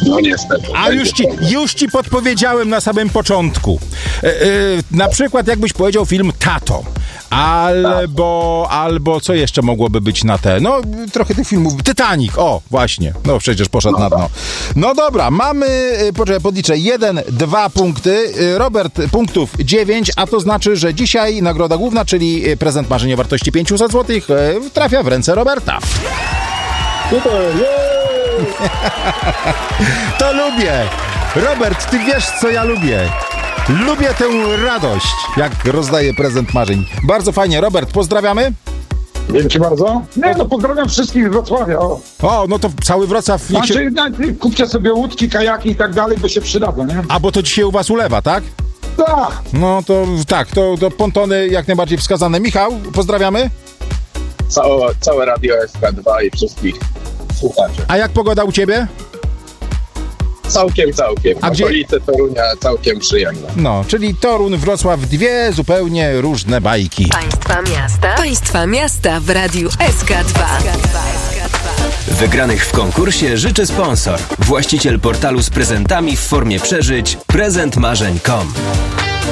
No niestety. A już ci podpowiedziałem na samym początku. Na przykład jakbyś powiedział film Tato. Albo co jeszcze mogłoby być na te? No, trochę tych filmów. Titanic, o, właśnie. No, przecież poszedł na dno. No dobra, mamy, poczekaj, podliczę. 1, 2 punkty. Robert punktów 9, a to znaczy, że dzisiaj nagroda główna, czyli prezent marzeń o wartości 500 zł trafia w ręce Roberta. Super, To lubię. Robert, ty wiesz, co ja lubię. Lubię tę radość, jak rozdaję prezent marzeń. Bardzo fajnie. Robert, pozdrawiamy. Dzięki bardzo. Nie, no pozdrawiam wszystkich z Wrocławia. O, no to cały Wrocław... niech się... Znaczy, kupcie sobie łódki, kajaki i tak dalej, bo się przydadzą, nie? A, bo to dzisiaj u was ulewa, tak? Tak. No to tak, to pontony jak najbardziej wskazane. Michał, pozdrawiamy. Całe Radio SK2 i wszystkich słuchaczy. A jak pogoda u ciebie? Całkiem. A gdzie? Okolice Torunia całkiem przyjemne. No, czyli Toruń, Wrocław, dwie zupełnie różne bajki. Państwa miasta w Radiu SK2. Wygranych w konkursie życzy sponsor. Właściciel portalu z prezentami w formie przeżyć prezentmarzeń.com.